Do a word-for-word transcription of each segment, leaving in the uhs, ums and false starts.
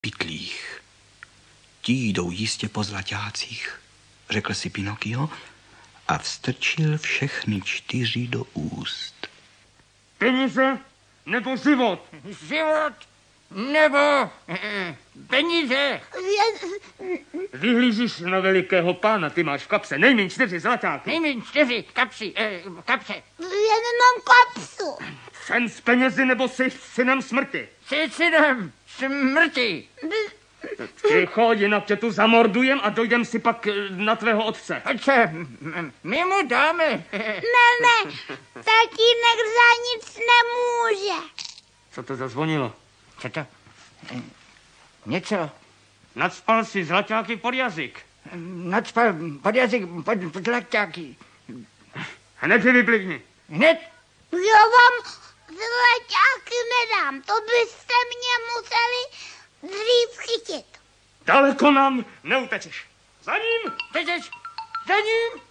pytlích. Ti jdou jistě po zlaťácích, řekl si Pinokio a vstrčil všechny čtyři do úst. Peníze nebo život? Život nebo peníze. Vyhlížíš na velikého pána, ty máš v kapse nejméně čtyři zlaťáky. Nejméně čtyři kapsy, eh, kapse. Jen mám kapsu. Jsem s penězi nebo jsi synem smrti? Jsi synem smrti. Ticho, jinak tě tu zamordujem a dojdem si pak na tvého otce. Otče, my mu dáme. Ne, ne, tatínek za nic nemůže. Co to zazvonilo? Co to? Něco. Nacpal si zlaťáky pod jazyk. Nacpal pod jazyk, pod, pod zlaťáky. Hned je vyplivni. Hned? Já vám zlaťáky nedám, to byste mě museli dřív chytit. Daleko nám neutečeš. Za ním! Tečeš! Za ním!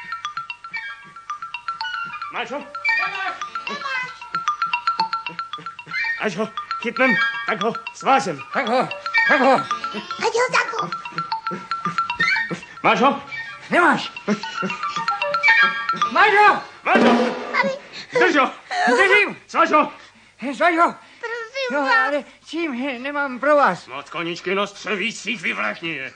Máš ho? Nemáš! Nemáš. Až ho chytnem, tak ho svážem. Tak ho, tak ho. Ať ho tako. Máš ho? Nemáš! Máš ho! Máš ho? Drž ho! Držím! Sváž ho! Svaž ho! Prosím No, vás. ale čím nemám pro vás? Moc koničky nos převících vyvlechni je.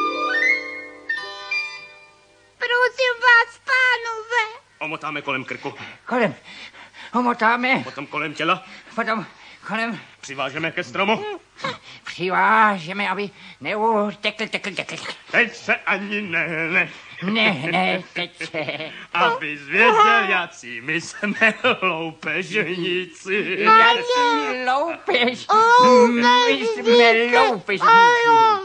Prosím vás, pánové. Omotáme kolem krku. Kolem. Omotáme. Potom kolem těla. Potom kolem. Přivážeme ke stromu. Přivážeme, aby neutekl, tekl, tekl. Teď se ani ne, ne. Ne, ne, teď se. Aby zvěděl, jací my jsme loupežníci. Jaký loupež. Loupežníci. My jsme loupežníci. Ano.